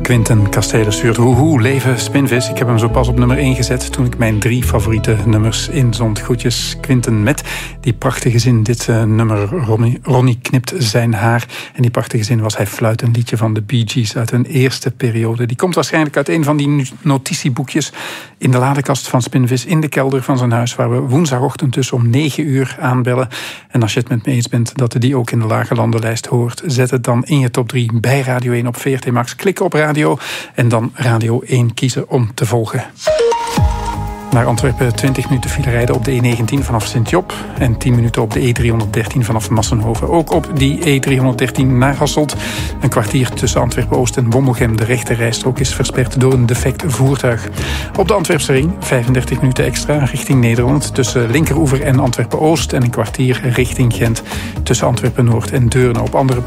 Quinten Kastelen stuurt Hoehoe, leven Spinvis. Ik heb hem zo pas op nummer 1 gezet toen ik mijn 3 favoriete nummers inzond. Groetjes Quinten met die prachtige zin. Dit nummer, Ronnie knipt zijn haar. En die prachtige zin was: hij fluit een liedje van de Bee Gees uit een eerste periode. Die komt waarschijnlijk uit een van die notitieboekjes in de ladekast van Spinvis in de kelder van zijn huis, waar we woensdagochtend dus om 9 uur aanbellen. En als je het met me eens bent dat die ook in de Lage Landenlijst hoort, zet het dan in je top 3 bij Radio 1 op VRT Max. Klik op radio en dan Radio 1 kiezen om te volgen. Naar Antwerpen 20 minuten file rijden op de E19 vanaf Sint-Job en 10 minuten op de E313 vanaf Massenhoven. Ook op die E313 naar Hasselt. Een kwartier tussen Antwerpen-Oost en Wommelgem. De rechte rijstrook is versperd door een defect voertuig. Op de Antwerpse ring 35 minuten extra richting Nederland tussen Linkeroever en Antwerpen-Oost en een kwartier richting Gent tussen Antwerpen-Noord en Deurne. Op andere